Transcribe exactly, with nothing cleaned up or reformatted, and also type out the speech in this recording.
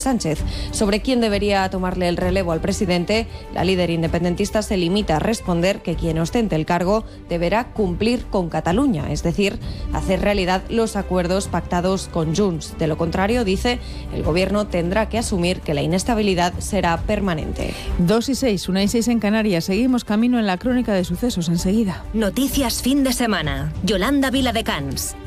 Sánchez. Sobre quién debería tomarle el relevo al presidente, la líder independentista se limita a responder que quien ostente el cargo deberá cumplir con Cataluña, es decir, hacer realidad los acuerdos pactados con Junts. De lo contrario, dice, el gobierno tendrá que asumir que la inestabilidad será permanente. Dos y seis, una y seis en Canarias. Seguimos camino en la crónica de sucesos enseguida. Noticias fin de semana. Yolanda Viladecans.